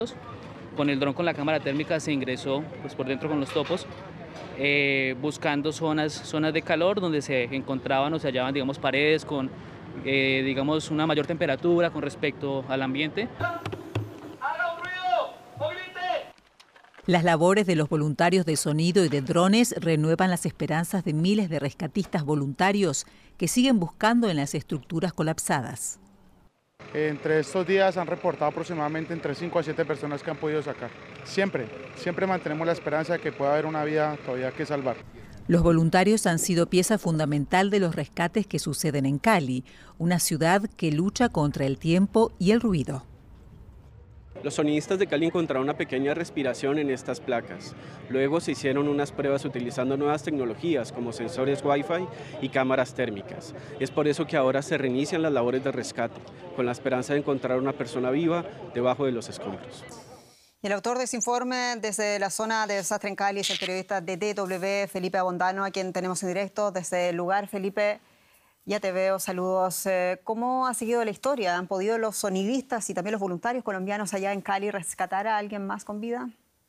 Con el dron con la cámara térmica se ingresó pues, por dentro con los topos, buscando zonas de calor donde se encontraban o se hallaban, digamos, paredes con, digamos, una mayor temperatura con respecto al ambiente. Las labores de los voluntarios de sonido y de drones renuevan las esperanzas de miles de rescatistas voluntarios que siguen buscando en las estructuras colapsadas. Entre estos días han reportado aproximadamente entre 5 a 7 personas que han podido sacar. Siempre mantenemos la esperanza de que pueda haber una vida todavía que salvar. Los voluntarios han sido pieza fundamental de los rescates que suceden en Cali, una ciudad que lucha contra el tiempo y el ruido. Los sonidistas de Cali encontraron una pequeña respiración en estas placas. Luego se hicieron unas pruebas utilizando nuevas tecnologías como sensores Wi-Fi y cámaras térmicas. Es por eso que ahora se reinician las labores de rescate, con la esperanza de encontrar una persona viva debajo de los escombros. Y el autor de ese informe desde la zona de desastre en Cali es el periodista de DW, Felipe Abondano, a quien tenemos en directo desde el lugar. Felipe, ya te veo, saludos. ¿Cómo ha seguido la historia? ¿Han podido los sonidistas y también los voluntarios colombianos allá en Cali rescatar a alguien más con vida?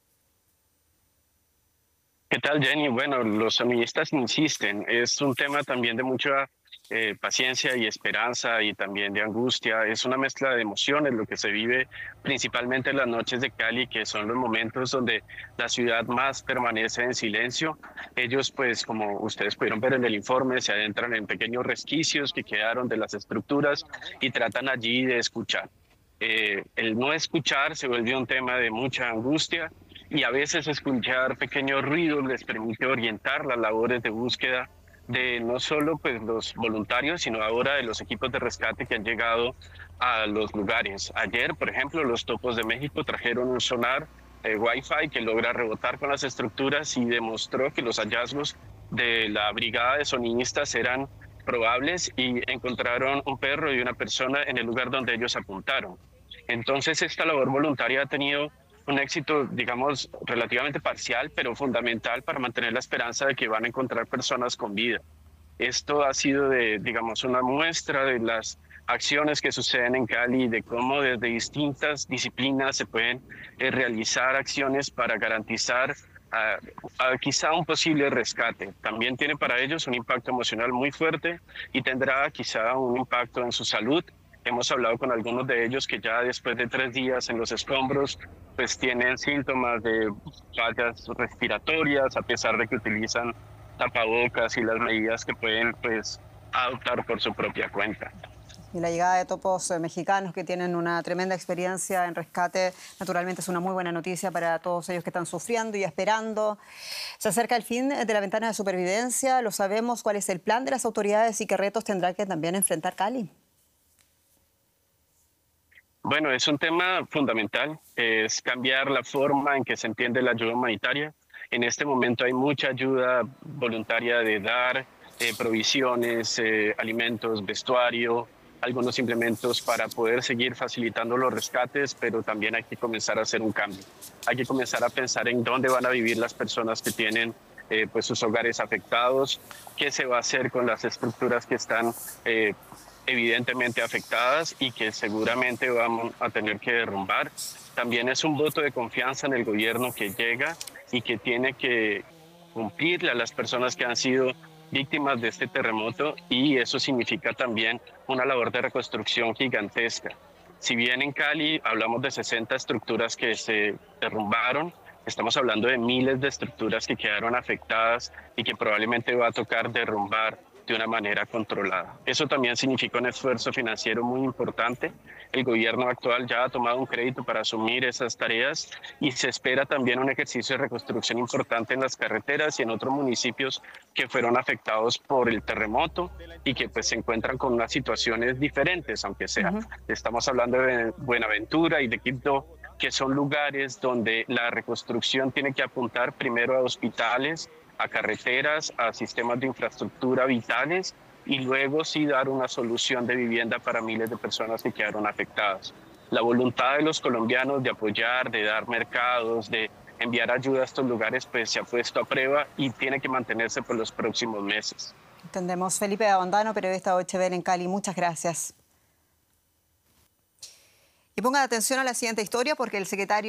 ¿Qué tal, Jenny? Bueno, los sonidistas insisten. Es un tema también de mucha paciencia y esperanza y también de angustia. Es una mezcla de emociones lo que se vive principalmente en las noches de Cali, que son los momentos donde la ciudad más permanece en silencio. Ellos, pues, como ustedes pudieron ver en el informe, se adentran en pequeños resquicios que quedaron de las estructuras y tratan allí de escuchar. El no escuchar se vuelve un tema de mucha angustia y a veces escuchar pequeños ruidos les permite orientar las labores de búsqueda de no solo pues, los voluntarios, sino ahora de los equipos de rescate que han llegado a los lugares. Ayer, por ejemplo, los Topos de México trajeron un sonar Wi-Fi que logra rebotar con las estructuras y demostró que los hallazgos de la brigada de sonidistas eran probables y encontraron un perro y una persona en el lugar donde ellos apuntaron. Entonces, esta labor voluntaria ha tenido un éxito, digamos, relativamente parcial, pero fundamental para mantener la esperanza de que van a encontrar personas con vida. Esto ha sido, digamos, una muestra de las acciones que suceden en Cali, de cómo desde distintas disciplinas se pueden realizar acciones para garantizar quizá un posible rescate. También tiene para ellos un impacto emocional muy fuerte y tendrá quizá un impacto en su salud. Hemos hablado con algunos de ellos que ya después de 3 días en los escombros pues tienen síntomas de fallas respiratorias a pesar de que utilizan tapabocas y las medidas que pueden pues adoptar por su propia cuenta. Y la llegada de topos mexicanos que tienen una tremenda experiencia en rescate, naturalmente es una muy buena noticia para todos ellos que están sufriendo y esperando. Se acerca el fin de la ventana de supervivencia, lo sabemos, cuál es el plan de las autoridades y qué retos tendrá que también enfrentar Cali. Bueno, es un tema fundamental, es cambiar la forma en que se entiende la ayuda humanitaria. En este momento hay mucha ayuda voluntaria de dar provisiones, alimentos, vestuario, algunos implementos para poder seguir facilitando los rescates, pero también hay que comenzar a hacer un cambio. Hay que comenzar a pensar en dónde van a vivir las personas que tienen pues sus hogares afectados, qué se va a hacer con las estructuras que están evidentemente afectadas y que seguramente vamos a tener que derrumbar. También es un voto de confianza en el gobierno que llega y que tiene que cumplirle a las personas que han sido víctimas de este terremoto, y eso significa también una labor de reconstrucción gigantesca. Si bien en Cali hablamos de 60 estructuras que se derrumbaron, estamos hablando de miles de estructuras que quedaron afectadas y que probablemente va a tocar derrumbar de una manera controlada. Eso también significa un esfuerzo financiero muy importante. El gobierno actual ya ha tomado un crédito para asumir esas tareas y se espera también un ejercicio de reconstrucción importante en las carreteras y en otros municipios que fueron afectados por el terremoto y que pues se encuentran con unas situaciones diferentes, aunque sea. Estamos hablando de Buenaventura y de Quibdó, que son lugares donde la reconstrucción tiene que apuntar primero a hospitales, a carreteras, a sistemas de infraestructura vitales y luego sí dar una solución de vivienda para miles de personas que quedaron afectadas. La voluntad de los colombianos de apoyar, de dar mercados, de enviar ayuda a estos lugares, pues se ha puesto a prueba y tiene que mantenerse por los próximos meses. Entendemos. Felipe Abondano, periodista de OHB en Cali, muchas gracias. Y pongan atención a la siguiente historia porque el secretario